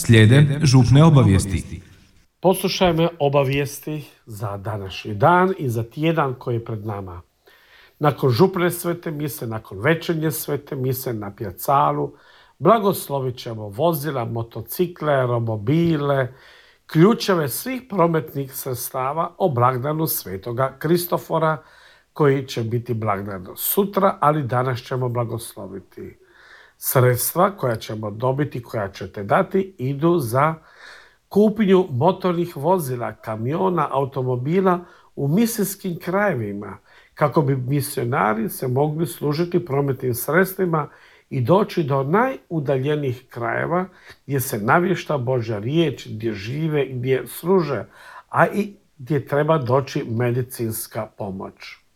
Slijede župne obavijesti. Poslušajmo obavijesti za današnji dan i za tjedan koji je pred nama. Nakon župne svete mise, nakon večernje svete mise na pjacalu, blagoslovit ćemo vozila, motocikle, romobile, ključeve svih prometnih sredstava o blagdanu svetoga Kristofora, koji će biti blagdan sutra, ali danas ćemo blagosloviti. Sredstva koja ćemo dobiti, koja ćete dati, idu za kupnju motornih vozila, kamiona, automobila u misijskim krajevima, kako bi misionari se mogli služiti prometnim sredstvima i doći do najudaljenijih krajeva gdje se navješta Božja riječ, gdje žive, gdje služe, a i gdje treba doći medicinska pomoć.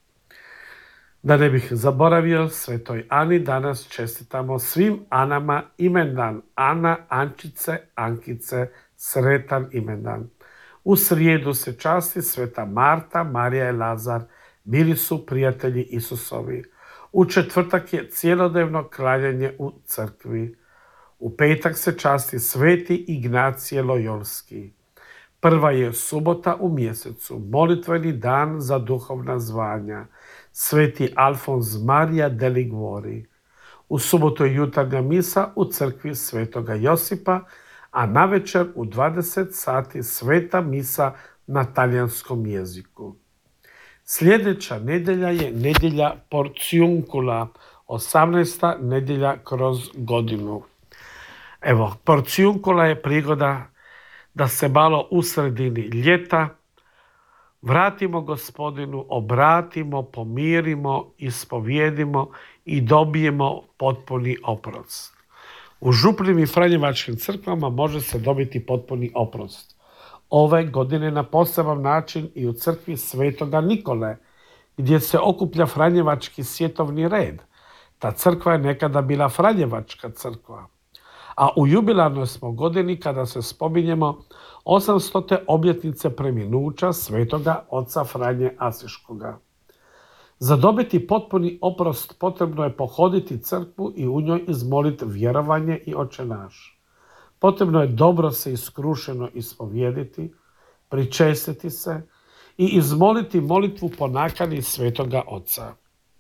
Da ne bih zaboravio, svetoj Ani danas čestitamo svim Anama imendan. Ana, Ančice, Ankice, sretan imendan. U srijedu se časti sveta Marta, Marija i Lazar, bili su prijatelji Isusovi. U četvrtak je cjelodnevno klanjanje u crkvi. U petak se časti sveti Ignacije Lojolski. Prva je subota u mjesecu, molitveni dan za duhovna zvanja, sveti Alfons Marija de Liguori. U subotu je jutarnja misa u crkvi svetoga Josipa, a navečer u 20 sati sveta misa na talijanskom jeziku. Sljedeća nedjelja je nedjelja Porciuncula, 18. nedjelja kroz godinu. Evo, Porciuncula je prigoda da se malo u sredini ljeta vratimo Gospodinu, obratimo, pomirimo, ispovjedimo i dobijemo potpuni oprost. U župnim i franjevačkim crkvama može se dobiti potpuni oprost. Ove godine na poseban način i u crkvi svetoga Nikole, gdje se okuplja franjevački svjetovni red. Ta crkva je nekada bila franjevačka crkva. A u jubilarnoj smo godini kada se spominjemo 800. obljetnice preminuća svetoga oca Franje Asiškoga. Za dobiti potpuni oprost potrebno je pohoditi crkvu i u njoj izmoliti vjerovanje i Oče naš. Potrebno je dobro se iskrušeno ispovjediti, pričestiti se i izmoliti molitvu po nakani svetoga oca.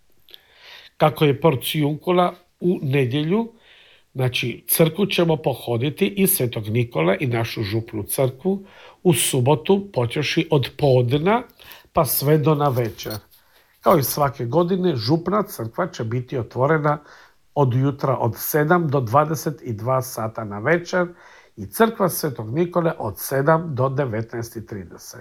Kako je Porciuncula u nedjelju, znači crkvu ćemo pohoditi i svetog Nikole i našu župnu crkvu u subotu počevši od podna pa sve do navečer. Kao i svake godine, župna crkva će biti otvorena od jutra od 7 do 22 sata na večer i crkva svetog Nikole od 7 do 19:30.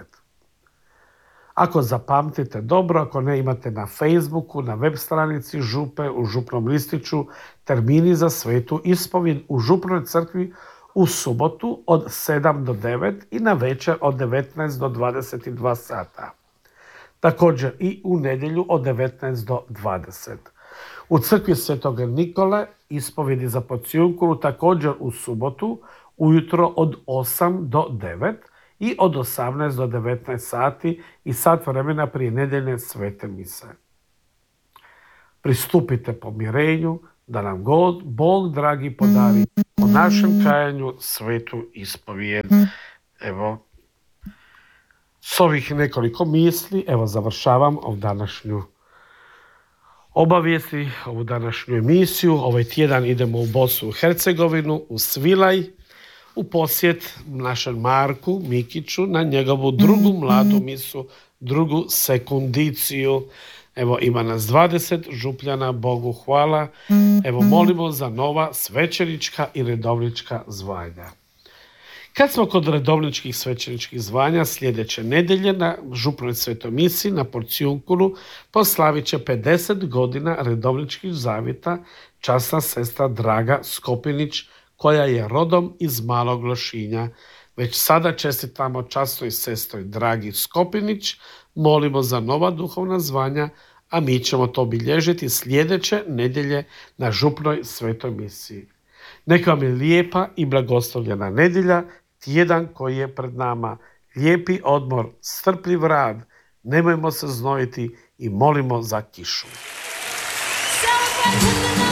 Ako zapamtite dobro, ako ne, imate na Facebooku, na web stranici župe, u župnom listiću, termini za svetu ispovjed u župnoj crkvi u subotu od 7 do 9 i na večer od 19 do 22 sata. Također i u nedjelju od 19 do 20. U crkvi svetoga Nikole ispovjedi za Porciunculu također u subotu ujutro od 8 do 9 i od 18 do 19 sati i sat vremena prije nedjeljne svete mise. Pristupite pomirenju da nam Bog dragi podari po našem kajanju svetu ispovijed. Evo, s ovih nekoliko misli, završavam ovu današnju obavijesti, ovu današnju emisiju. Ovaj tjedan idemo u Bosnu i Hercegovinu, u Svilaj, u posjet našem Marku Mikiću na njegovu drugu mladu misu, drugu sekundiciju. Evo, ima nas 20 župljana, Bogu hvala. Evo, molimo za nova svećenička i redovnička zvanja. Kad smo kod redovničkih svećeničkih zvanja, sljedeće nedjelje na župnoj svetoj misi na Porciunculu proslavit će 50 godina redovničkih zavjeta časna sestra Draga Skopinić, koja je rodom iz Malog Lošinja. Već sada čestitamo časnoj sestri Dragi Skopinić, molimo za nova duhovna zvanja, a mi ćemo to obilježiti sljedeće nedjelje na župnoj svetoj misiji. Neka vam je lijepa i blagoslovljena nedjelja, tjedan koji je pred nama. Lijepi odmor, strpljiv rad, nemojmo se znojiti i molimo za kišu. Celebrate the night.